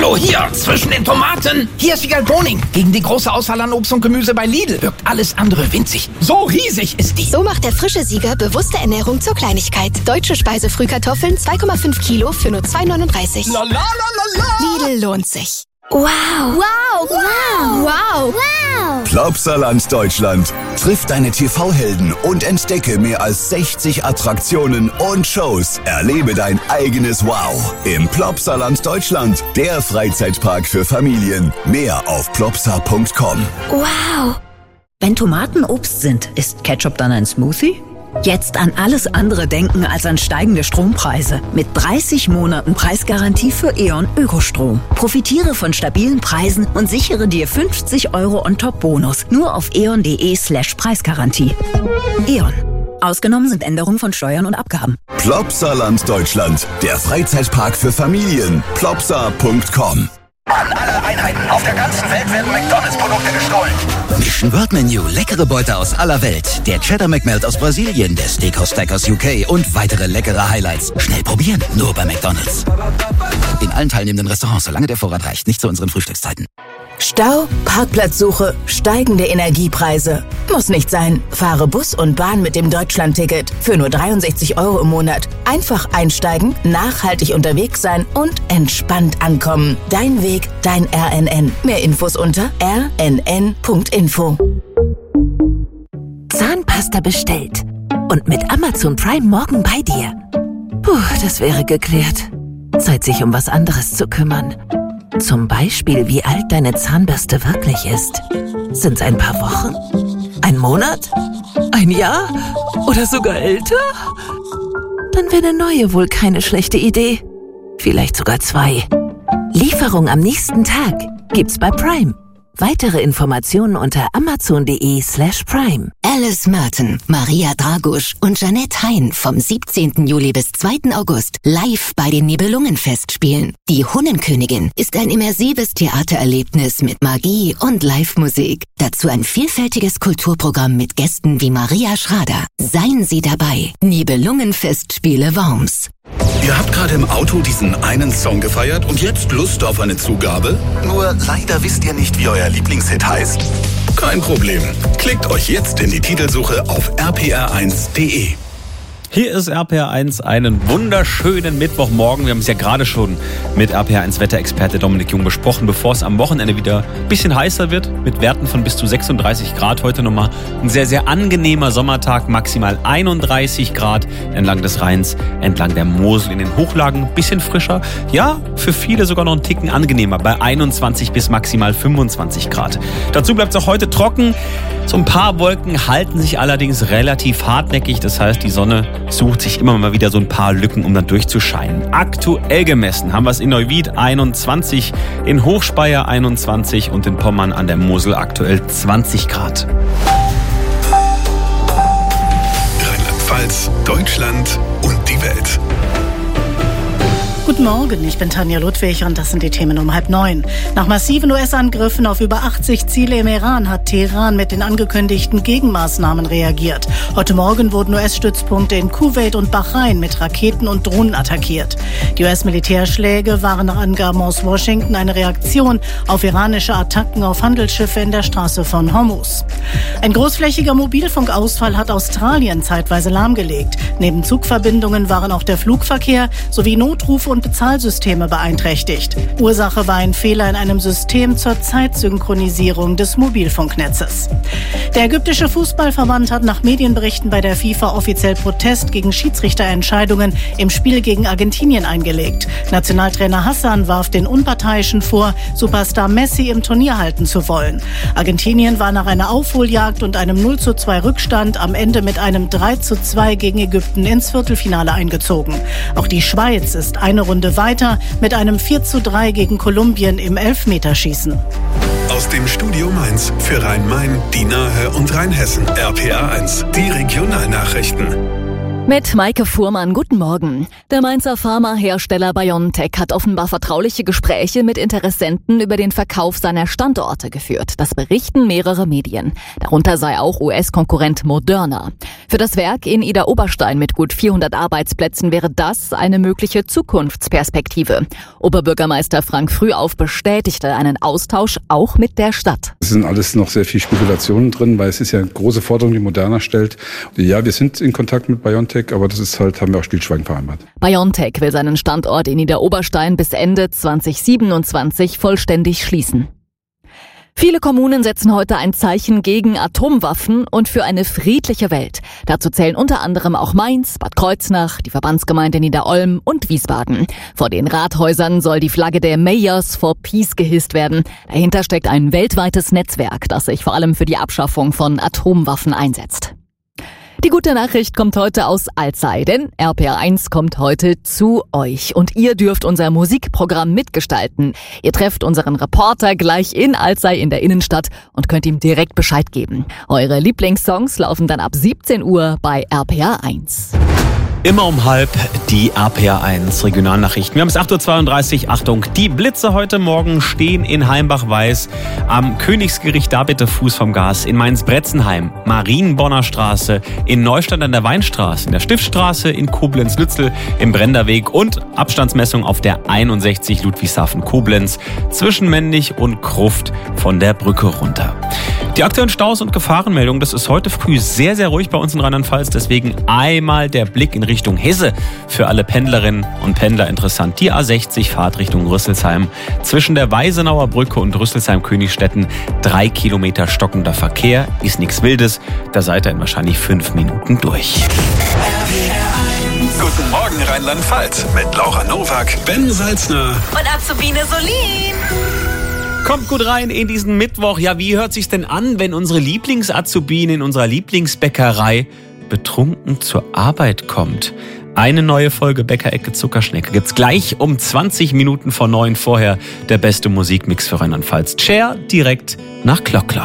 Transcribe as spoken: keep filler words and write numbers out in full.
Hallo, hier, zwischen den Tomaten. Hier ist Wiegald Boning. Gegen die große Auswahl an Obst und Gemüse bei Lidl wirkt alles andere winzig. So riesig ist die. So macht der frische Sieger bewusste Ernährung zur Kleinigkeit. Deutsche Speisefrühkartoffeln zwei Komma fünf Kilo für nur zwei neununddreißig. La la la la la. Lidl lohnt sich. Wow. Wow. Wow. Wow. Wow. Plopsaland Deutschland. Triff deine T V-Helden und entdecke mehr als sechzig Attraktionen und Shows. Erlebe dein eigenes Wow im Plopsaland Deutschland. Der Freizeitpark für Familien. Mehr auf plopsa punkt com. Wow. Wenn Tomaten Obst sind, ist Ketchup dann ein Smoothie? Jetzt an alles andere denken als an steigende Strompreise. Mit dreißig Monaten Preisgarantie für E.ON Ökostrom. Profitiere von stabilen Preisen und sichere dir fünfzig Euro On-Top-Bonus. Nur auf eon.de slash Preisgarantie. E.ON. Ausgenommen sind Änderungen von Steuern und Abgaben. Plopsaland Deutschland. Der Freizeitpark für Familien. plopsa punkt com. An alle Einheiten auf der ganzen Welt werden McDonalds-Produkte gestohlen. Mission World Menu, leckere Beute aus aller Welt. Der Cheddar McMelt aus Brasilien, der Steakhouse Stack aus U K und weitere leckere Highlights. Schnell probieren, nur bei McDonalds. In allen teilnehmenden Restaurants, solange der Vorrat reicht, nicht zu unseren Frühstückszeiten. Stau, Parkplatzsuche, steigende Energiepreise. Muss nicht sein. Fahre Bus und Bahn mit dem Deutschlandticket für nur dreiundsechzig Euro im Monat. Einfach einsteigen, nachhaltig unterwegs sein und entspannt ankommen. Dein Weg, dein R N N. Mehr Infos unter r n n punkt info. Zahnpasta bestellt. Und mit Amazon Prime morgen bei dir. Puh, das wäre geklärt. Zeit, sich um was anderes zu kümmern. Zum Beispiel, wie alt deine Zahnbürste wirklich ist. Sind's ein paar Wochen? Ein Monat? Ein Jahr? Oder sogar älter? Dann wäre eine neue wohl keine schlechte Idee. Vielleicht sogar zwei. Lieferung am nächsten Tag gibt's bei Prime. Weitere Informationen unter amazon.de slash prime. Alice Merton, Maria Dragusch und Jeanette Hein vom siebzehnten Juli bis zweiten August live bei den Nibelungenfestspielen. Die Hunnenkönigin ist ein immersives Theatererlebnis mit Magie und Live-Musik. Dazu ein vielfältiges Kulturprogramm mit Gästen wie Maria Schrader. Seien Sie dabei. Nibelungenfestspiele Worms. Ihr habt gerade im Auto diesen einen Song gefeiert und jetzt Lust auf eine Zugabe? Nur leider wisst ihr nicht, wie euer Lieblingshit heißt. Kein Problem. Klickt euch jetzt in die Titelsuche auf r p r eins punkt d e. Hier ist R P R eins, einen wunderschönen Mittwochmorgen. Wir haben es ja gerade schon mit R P R eins Wetterexperte Dominik Jung besprochen, bevor es am Wochenende wieder ein bisschen heißer wird, mit Werten von bis zu sechsunddreißig Grad. Heute nochmal ein sehr, sehr angenehmer Sommertag, maximal einunddreißig Grad entlang des Rheins, entlang der Mosel in den Hochlagen, ein bisschen frischer. Ja, für viele sogar noch einen Ticken angenehmer, bei einundzwanzig bis maximal fünfundzwanzig Grad. Dazu bleibt es auch heute trocken. So ein paar Wolken halten sich allerdings relativ hartnäckig, das heißt, die Sonne sucht sich immer mal wieder so ein paar Lücken, um dann durchzuscheinen. Aktuell gemessen haben wir es in Neuwied einundzwanzig, in Hochspeyer einundzwanzig und in Pommern an der Mosel aktuell zwanzig Grad. Rheinland-Pfalz, Deutschland und die Welt. Guten Morgen, ich bin Tanja Ludwig und das sind die Themen um halb neun. Nach massiven U S-Angriffen auf über achtzig Ziele im Iran hat Teheran mit den angekündigten Gegenmaßnahmen reagiert. Heute Morgen wurden U S-Stützpunkte in Kuwait und Bahrain mit Raketen und Drohnen attackiert. Die U S-Militärschläge waren nach Angaben aus Washington eine Reaktion auf iranische Attacken auf Handelsschiffe in der Straße von Hormuz. Ein großflächiger Mobilfunkausfall hat Australien zeitweise lahmgelegt. Neben Zugverbindungen waren auch der Flugverkehr sowie Notrufe und Bezahlsysteme beeinträchtigt. Ursache war ein Fehler in einem System zur Zeitsynchronisierung des Mobilfunknetzes. Der ägyptische Fußballverband hat nach Medienberichten bei der FIFA offiziell Protest gegen Schiedsrichterentscheidungen im Spiel gegen Argentinien eingelegt. Nationaltrainer Hassan warf den Unparteiischen vor, Superstar Messi im Turnier halten zu wollen. Argentinien war nach einer Aufholjagd und einem null zu zwei Rückstand am Ende mit einem drei zu zwei gegen Ägypten ins Viertelfinale eingezogen. Auch die Schweiz ist eine Runde weiter mit einem vier zu drei gegen Kolumbien im Elfmeterschießen. Aus dem Studio Mainz für Rhein-Main, die Nahe und Rheinhessen. R P R eins, die Regionalnachrichten. Mit Maike Fuhrmann, guten Morgen. Der Mainzer Pharmahersteller BioNTech hat offenbar vertrauliche Gespräche mit Interessenten über den Verkauf seiner Standorte geführt. Das berichten mehrere Medien. Darunter sei auch U S-Konkurrent Moderna. Für das Werk in Idar-Oberstein mit gut vierhundert Arbeitsplätzen wäre das eine mögliche Zukunftsperspektive. Oberbürgermeister Frank Frühauf bestätigte einen Austausch auch mit der Stadt. Es sind alles noch sehr viel Spekulationen drin, weil es ist ja eine große Forderung, die Moderna stellt. Ja, wir sind in Kontakt mit BioNTech, aber das ist halt, haben wir auch Stillschweigen vereinbart. BioNTech will seinen Standort in Idar-Oberstein bis Ende zwanzig siebenundzwanzig vollständig schließen. Viele Kommunen setzen heute ein Zeichen gegen Atomwaffen und für eine friedliche Welt. Dazu zählen unter anderem auch Mainz, Bad Kreuznach, die Verbandsgemeinde Niederolm und Wiesbaden. Vor den Rathäusern soll die Flagge der Mayors for Peace gehisst werden. Dahinter steckt ein weltweites Netzwerk, das sich vor allem für die Abschaffung von Atomwaffen einsetzt. Die gute Nachricht kommt heute aus Alzey, denn R P R eins kommt heute zu euch und ihr dürft unser Musikprogramm mitgestalten. Ihr trefft unseren Reporter gleich in Alzey in der Innenstadt und könnt ihm direkt Bescheid geben. Eure Lieblingssongs laufen dann ab siebzehn Uhr bei R P R eins. Immer um halb die R P R eins Regionalnachrichten. Wir haben es acht Uhr zweiunddreißig. Achtung, die Blitze heute Morgen stehen in Heimbach-Weiß, am Königsgericht da bitte Fuß vom Gas, in Mainz-Bretzenheim, Marienborner Straße, in Neustadt an der Weinstraße, in der Stiftstraße, in Koblenz-Lützel, im Brenderweg und Abstandsmessung auf der einundsechzig Ludwigshafen-Koblenz zwischen Mendig und Kruft von der Brücke runter. Die aktuellen Staus und Gefahrenmeldungen, das ist heute früh sehr, sehr ruhig bei uns in Rheinland-Pfalz. Deswegen einmal der Blick in Richtung Hesse. Für alle Pendlerinnen und Pendler interessant. Die A sechzig Fahrt Richtung Rüsselsheim. Zwischen der Weisenauer Brücke und Rüsselsheim-Königsstetten drei Kilometer stockender Verkehr. Ist nichts Wildes. Da seid ihr in wahrscheinlich fünf Minuten durch. Guten Morgen Rheinland-Pfalz mit Laura Nowak, Ben Salzner und Azubine Solin. Kommt gut rein in diesen Mittwoch. Ja, wie hört sich's denn an, wenn unsere Lieblingsazubine in unserer Lieblingsbäckerei betrunken zur Arbeit kommt? Eine neue Folge Bäckerecke Zuckerschnecke gibt's gleich um zwanzig Minuten vor neun. Vorher der beste Musikmix für Rheinland-Pfalz. Cher direkt nach Glockler.